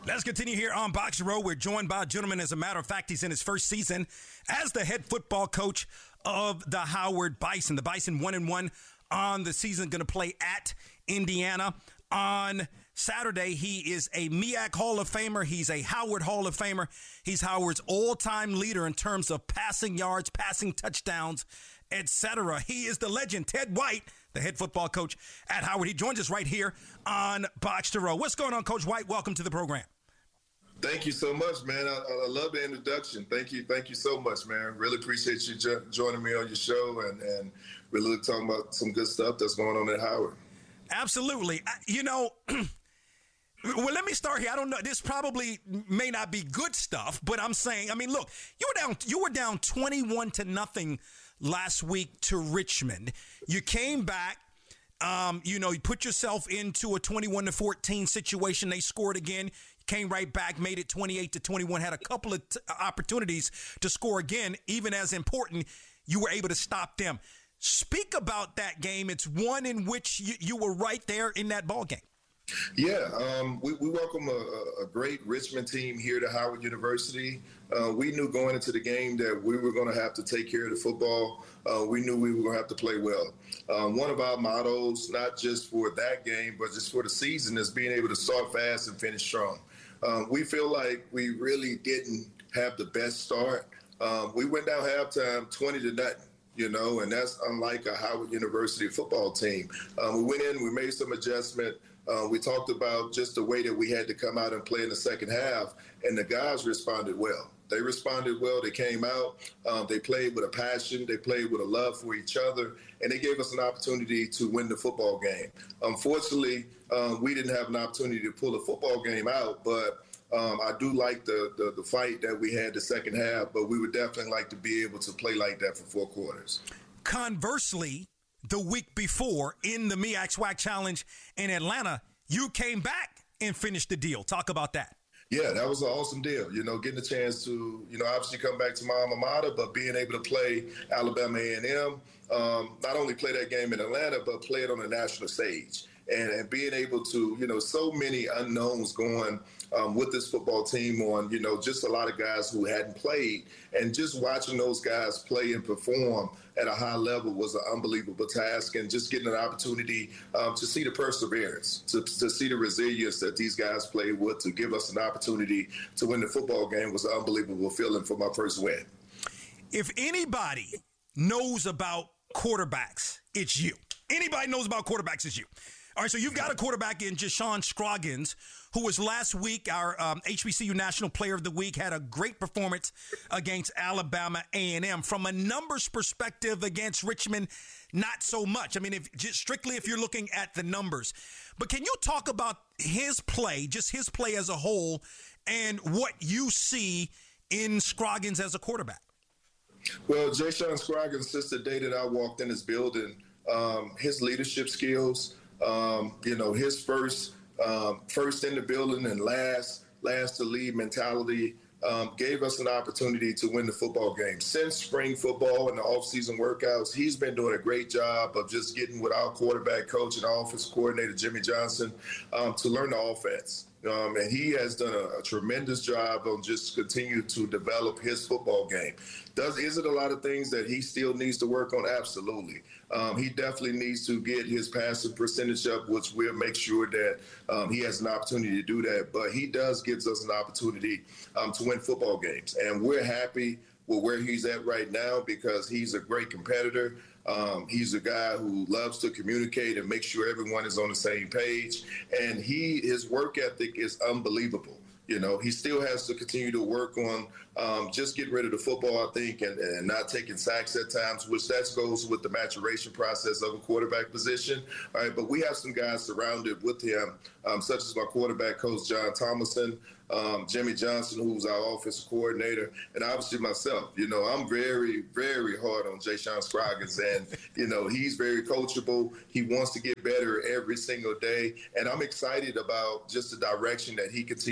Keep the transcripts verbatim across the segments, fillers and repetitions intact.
Let's continue here on Box Row. We're joined by a gentleman. As a matter of fact, he's in his first season as the head football coach of the Howard Bison. The Bison one and one on the season, going to play at Indiana on Saturday. He is a M E A C Hall of Famer. He's a Howard Hall of Famer. He's Howard's all-time leader in terms of passing yards, passing touchdowns, et cetera. He is the legend, Ted White, the head football coach at Howard. He joins us right here on Box to Row. What's going on, Coach White? Welcome to the program. Thank you so much, man. I, I love the introduction. Thank you. Thank you so much, man. Really appreciate you jo- joining me on your show and, and really talking about some good stuff that's going on at Howard. Absolutely. I, you know, well, let me start here. I don't know. This probably may not be good stuff, but I'm saying, I mean, look, you were down, you were down twenty-one to nothing last week to Richmond. You came back. Um, you know, you put yourself into a twenty-one to fourteen situation. They scored again, came right back, made it twenty-eight to twenty-one, had a couple of t- opportunities to score again. Even as important, you were able to stop them. Speak about that game. It's one in which you, you were right there in that ball game. Yeah, um, we, we welcome a, a great Richmond team here to Howard University. Uh, we knew going into the game that we were going to have to take care of the football. Uh, we knew we were going to have to play well. Um, one of our mottos, not just for that game, but just for the season, is being able to start fast and finish strong. Um, we feel like we really didn't have the best start. Um, we went down halftime twenty to nothing. You know, and that's unlike a Howard University football team. Um, we went in, we made some adjustment. Uh, we talked about just the way that we had to come out and play in the second half, and the guys responded well. They responded well. They came out. Um, they played with a passion. They played with a love for each other, and they gave us an opportunity to win the football game. Unfortunately, um, we didn't have an opportunity to pull the football game out, but Um, I do like the, the the fight that we had the second half, but we would definitely like to be able to play like that for four quarters. Conversely, the week before in the M E A C SWAC Challenge in Atlanta, you came back and finished the deal. Talk about that. Yeah, that was an awesome deal. You know, getting a chance to, you know, obviously come back to my alma mater, but being able to play Alabama A and M, um, not only play that game in Atlanta, but play it on a national stage. And, and being able to, you know, so many unknowns going um, with this football team on, you know, just a lot of guys who hadn't played. And just watching those guys play and perform at a high level was an unbelievable task. And just getting an opportunity um, to see the perseverance, to, to see the resilience that these guys played with, to give us an opportunity to win the football game was an unbelievable feeling for my first win. If anybody knows about quarterbacks, it's you. Anybody knows about quarterbacks, it's you. All right, so you've got a quarterback in Ja'Shawn Scroggins, who was last week our um, H B C U National Player of the Week, had a great performance against Alabama A and M. From a numbers perspective against Richmond, not so much. I mean, if just strictly if you're looking at the numbers. But can you talk about his play, just his play as a whole, and what you see in Scroggins as a quarterback? Well, Ja'Shawn Scroggins, since the day that I walked in his building, um, his leadership skills, Um, you know, his first um, first in the building and last last to lead mentality um, gave us an opportunity to win the football game. Since spring football and the off-season workouts, he's been doing a great job of just getting with our quarterback coach and offense coordinator, Jimmy Johnson, um, to learn the offense. Um, and he has done a, a tremendous job on just continue to develop his football game. Does is it a lot of things that he still needs to work on? Absolutely. Um, he definitely needs to get his passing percentage up, which will make sure that um, he has an opportunity to do that. But he does gives us an opportunity um, to win football games, and we're happy with where he's at right now because he's a great competitor. Um, he's a guy who loves to communicate and make sure everyone is on the same page. And he his work ethic is unbelievable. You know, he still has to continue to work on um, just getting rid of the football, I think, and, and not taking sacks at times, which that goes with the maturation process of a quarterback position. All right, but we have some guys surrounded with him, um, such as my quarterback coach, John Thomason, um, Jimmy Johnson, who's our offensive coordinator, and obviously myself. You know, I'm very, very hard on Ja'Shawn Scroggins, and, you know, he's very coachable. He wants to get better every single day, and I'm excited about just the direction that he continues to go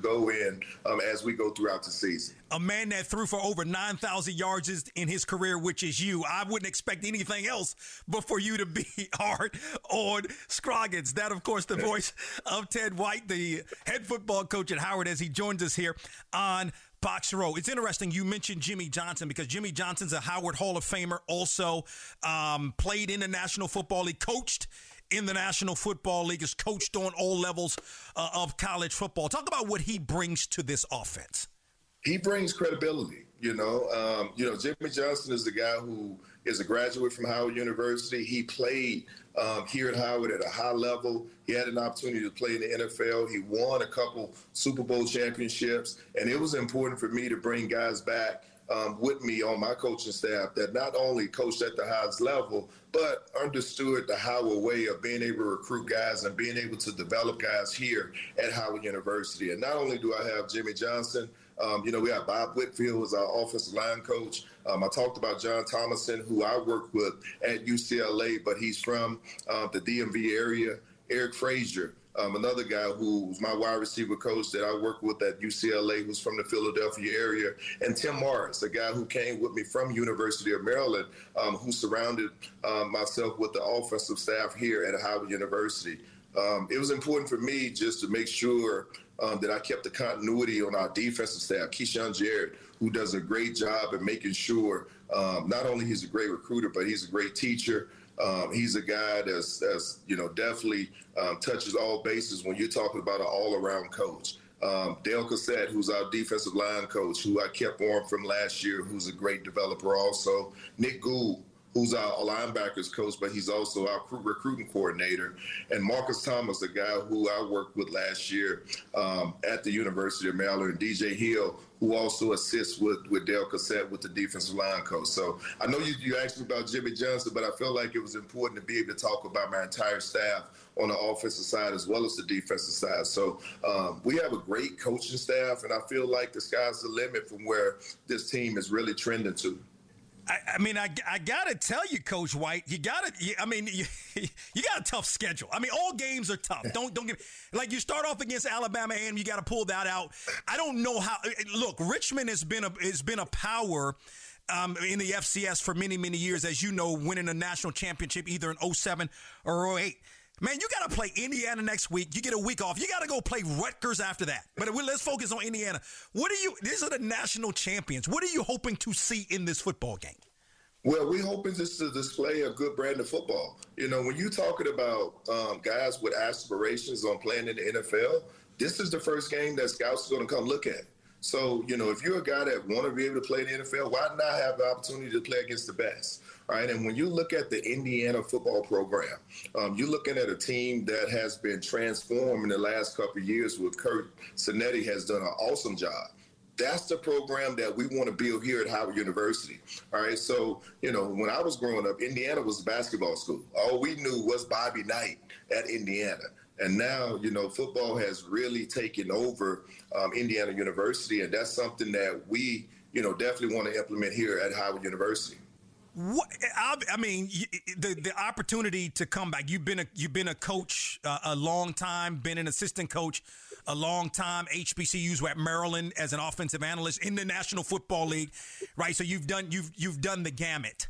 go in um, as we go throughout the season. A man that threw for over nine thousand yards in his career, which is you. I wouldn't expect anything else but for you to be hard on Scroggins. That, of course, the voice of Ted White, the head football coach at Howard, as he joins us here on Box Row. It's interesting you mentioned Jimmy Johnson because Jimmy Johnson's a Howard Hall of Famer, also um, played in the National Football League, coached in the National Football League, is coached on all levels uh, of college football. Talk about what he brings to this offense. He brings credibility, you know. Um, you know, Jimmy Johnson is the guy who is a graduate from Howard University. He played um, here at Howard at a high level. He had an opportunity to play in the N F L. He won a couple Super Bowl championships, and it was important for me to bring guys back um, with me on my coaching staff that not only coached at the highest level, but understood the Howard way of being able to recruit guys and being able to develop guys here at Howard University. And not only do I have Jimmy Johnson, Um, you know, we have Bob Whitfield as our offensive line coach. Um, I talked about John Thomason, who I worked with at U C L A, but he's from uh, the D M V area. Eric Frazier, um, another guy who was my wide receiver coach that I worked with at U C L A, who's from the Philadelphia area. And Tim Morris, a guy who came with me from University of Maryland, um, who surrounded um, myself with the offensive staff here at Howard University. Um, it was important for me just to make sure Um, that I kept the continuity on our defensive staff. Keyshawn Jarrett, who does a great job at making sure um, not only he's a great recruiter, but he's a great teacher. Um, he's a guy that's, that's you know, definitely um, touches all bases when you're talking about an all-around coach. Um, Dale Cassette, who's our defensive line coach, who I kept on from last year, who's a great developer also. Nick Gould, who's our linebackers coach, but he's also our recruiting coordinator. And Marcus Thomas, a guy who I worked with last year um, at the University of Maryland, and D J Hill, who also assists with, with Dale Cassette with the defensive line coach. So I know you, you asked me about Jimmy Johnson, but I felt like it was important to be able to talk about my entire staff on the offensive side as well as the defensive side. So um, we have a great coaching staff, and I feel like the sky's the limit from where this team is really trending to. I, I mean, I, I got to tell you, Coach White, you got to, I mean, you, you got a tough schedule. I mean, all games are tough. Don't, don't get, like you start off against Alabama and you got to pull that out. I don't know how, look, Richmond has been a, has been a power um, in the F C S for many, many years, as you know, winning a national championship either in oh seven or oh eight. Man, you got to play Indiana next week. You get a week off. You got to go play Rutgers after that. But let's focus on Indiana. What are you, these are the national champions. What are you hoping to see in this football game? Well, we're hoping just to display a good brand of football. You know, when you're talking about um, guys with aspirations on playing in the N F L, this is the first game that scouts are going to come look at. So, you know, if you're a guy that want to be able to play in the N F L, why not have the opportunity to play against the best? Right. And when you look at the Indiana football program, um, you're looking at a team that has been transformed in the last couple of years with Kurt Cinetti has done an awesome job. That's the program that we want to build here at Howard University. All right. So, you know, when I was growing up, Indiana was a basketball school. All we knew was Bobby Knight at Indiana. And now, you know, football has really taken over um, Indiana University. And that's something that we, you know, definitely want to implement here at Howard University. What, I, I mean, the the opportunity to come back. You've been a you've been a coach uh, a long time, been an assistant coach a long time. H B C Us at Maryland as an offensive analyst in the National Football League, right? So you've done you've you've done the gamut.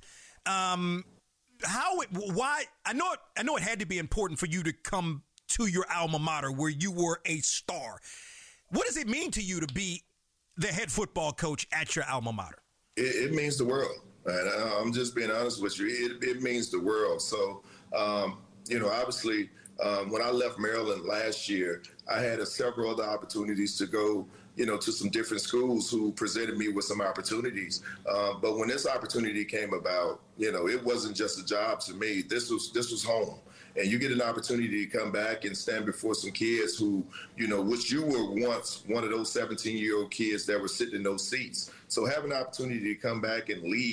Um, how? It, why? I know it. I know it had to be important for you to come to your alma mater where you were a star. What does it mean to you to be the head football coach at your alma mater? It, it means the world. And I'm just being honest with you. It, it means the world. So, um, you know, obviously, um, when I left Maryland last year, I had a, several other opportunities to go, you know, to some different schools who presented me with some opportunities. Um, but when this opportunity came about, you know, it wasn't just a job to me. This was this was home. And you get an opportunity to come back and stand before some kids who, you know, which you were once one of those seventeen-year-old kids that were sitting in those seats. So having an opportunity to come back and lead,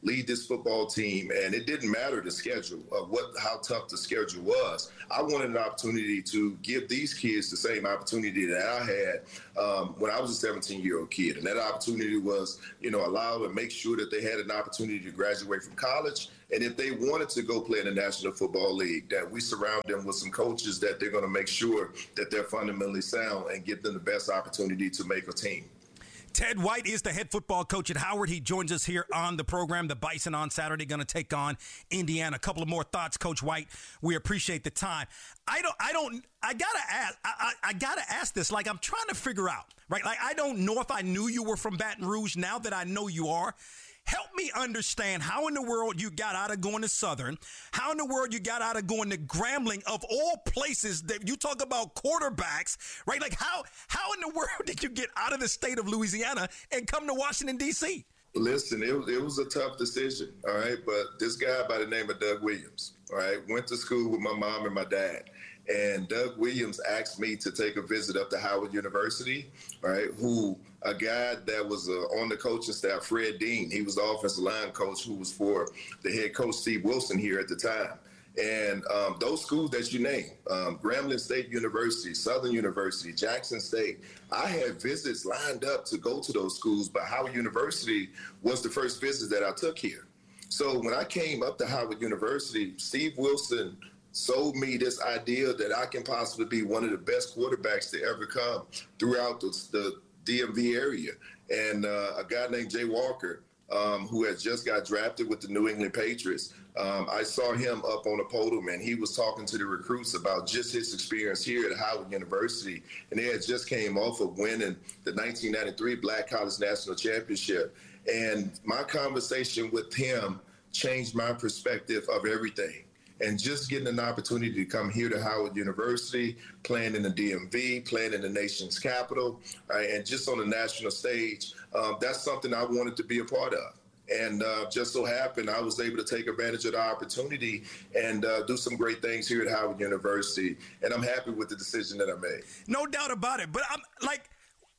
lead this football team. And it didn't matter the schedule, of what how tough the schedule was. I wanted an opportunity to give these kids the same opportunity that I had um, when I was a seventeen-year-old kid. And that opportunity was, you know, allow and make sure that they had an opportunity to graduate from college. And if they wanted to go play in the National Football League, that we surround them with some coaches that they're going to make sure that they're fundamentally sound and give them the best opportunity to make a team. Ted White is the head football coach at Howard. He joins us here on the program. The Bison on Saturday going to take on Indiana. A couple of more thoughts, Coach White. We appreciate the time. I don't, I don't, I gotta ask, I, I, I gotta ask this. Like, I'm trying to figure out, right? Like, I don't know if I knew you were from Baton Rouge. Now that I know you are, help me understand how in the world you got out of going to Southern, how in the world you got out of going to Grambling, of all places that you talk about quarterbacks, right? Like, how how in the world did you get out of the state of Louisiana and come to Washington, D C? Listen, it was, it was a tough decision, all right? But this guy by the name of Doug Williams, all right, went to school with my mom and my dad. And Doug Williams asked me to take a visit up to Howard University, right, who a guy that was uh, on the coaching staff, Fred Dean, he was the offensive line coach who was for the head coach, Steve Wilson, here at the time. And um, those schools that you name, um, Grambling State University, Southern University, Jackson State, I had visits lined up to go to those schools, but Howard University was the first visit that I took here. So when I came up to Howard University, Steve Wilson sold me this idea that I can possibly be one of the best quarterbacks to ever come throughout the, the D M V area. And uh, a guy named Jay Walker, um, who had just got drafted with the New England Patriots, um, I saw him up on the podium, and he was talking to the recruits about just his experience here at Howard University. And they had just came off of winning the nineteen ninety-three Black College National Championship. And my conversation with him changed my perspective of everything. And just getting an opportunity to come here to Howard University, playing in the D M V, playing in the nation's capital, right, and just on the national stage, um, that's something I wanted to be a part of. And uh, just so happened, I was able to take advantage of the opportunity and uh, do some great things here at Howard University. And I'm happy with the decision that I made. No doubt about it. But I'm like,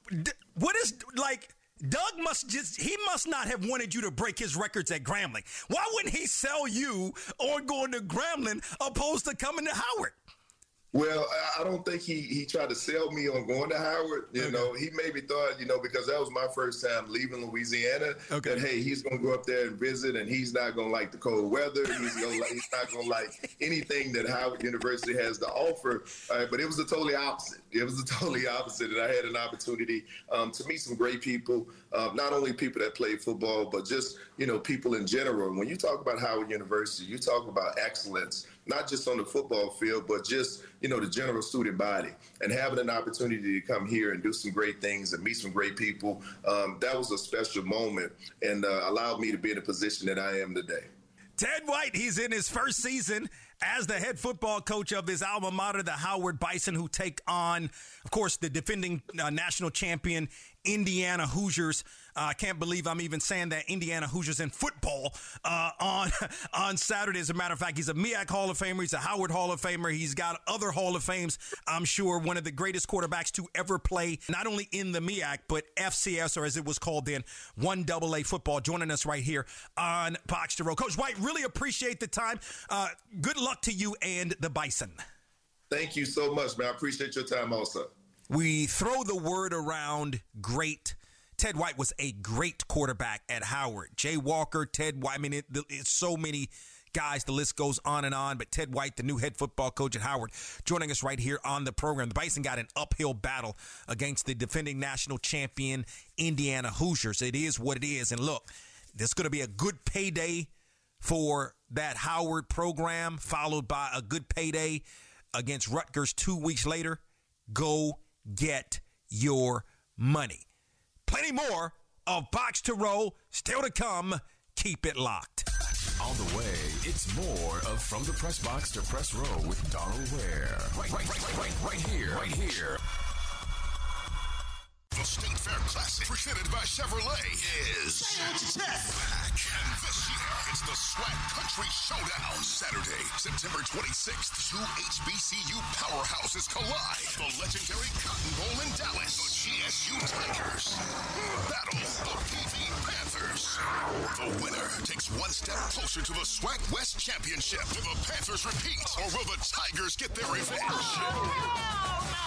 what is like, Doug must just, he must not have wanted you to break his records at Grambling. Why wouldn't he sell you on going to Grambling opposed to coming to Howard? Well, I don't think he, he tried to sell me on going to Howard. You okay. know, he maybe thought, you know, because that was my first time leaving Louisiana, okay. that, hey, he's going to go up there and visit, and he's not going to like the cold weather. He's, gonna, he's not going to like anything that Howard University has to offer. Uh, but it was the totally opposite. It was the totally opposite. And I had an opportunity um, to meet some great people, uh, not only people that play football, but just, you know, people in general. When you talk about Howard University, you talk about excellence, not just on the football field, but just, you know, the general student body, and having an opportunity to come here and do some great things and meet some great people. Um, that was a special moment and uh, allowed me to be in the position that I am today. Ted White, he's in his first season as the head football coach of his alma mater, the Howard Bison, who take on, of course, the defending uh, national champion Indiana Hoosiers. I uh, can't believe I'm even saying that, Indiana Hoosiers in football uh, on on Saturday. As a matter of fact, he's a M E A C Hall of Famer. He's a Howard Hall of Famer. He's got other Hall of Fames, I'm sure. One of the greatest quarterbacks to ever play, not only in the M E A C, but F C S, or as it was called then, one double A football, joining us right here on Box to Row. Coach White, really appreciate the time. Uh, good luck to you and the Bison. Thank you so much, man. I appreciate your time also. We throw the word around great. Ted White was a great quarterback at Howard. Jay Walker, Ted White, I mean, it, it's so many guys. The list goes on and on. But Ted White, the new head football coach at Howard, joining us right here on the program. The Bison got an uphill battle against the defending national champion Indiana Hoosiers. It is what it is. And look, there's going to be a good payday for that Howard program, followed by a good payday against Rutgers two weeks later. Go get your money. Plenty more of Box to Row still to come. Keep it locked. On the way, it's more of From the Press Box to Press Row with Donald Ware. Right, right, right, right, right here, right here. The State Fair Classic, presented by Chevrolet, is back. And this year, it's the Swag Country Showdown. Saturday, September twenty-sixth, two H B C U powerhouses collide. The legendary Cotton Bowl in Dallas, the G S U Tigers battle the P V Panthers. The winner takes one step closer to the SWAC West Championship. Will the Panthers repeat, or will the Tigers get their revenge? Oh, no, no.